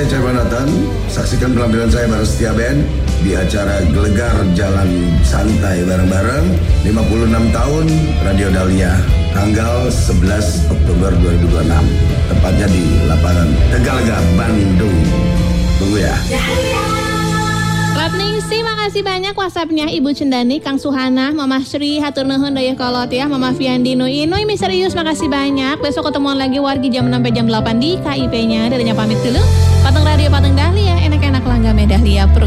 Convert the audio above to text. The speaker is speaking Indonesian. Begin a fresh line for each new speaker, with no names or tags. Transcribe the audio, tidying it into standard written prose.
Cecep Manatan. Saksikan penampilan saya bareng Setia Band di acara Gelegar Jalan Santai bareng-bareng 56 tahun Radio Dahlia tanggal 11 Oktober 2026. Tepatnya di lapangan Tegalega, Bandung. Tunggu ya.
Ningsi, makasih banyak WhatsAppnya Ibu Cendani, Kang Suhana, Mama Sri, hatur nuhun dayeuh kolot ya, Mama Fiandi, Inui misterius, makasih banyak. Besok ketemuan lagi wargi jam 6 sampai jam 8 di KIP-nya. Dadanya pamit dulu. Pateng Radio Pateng Dahlia, enak-enak langgame Dahlia Pro.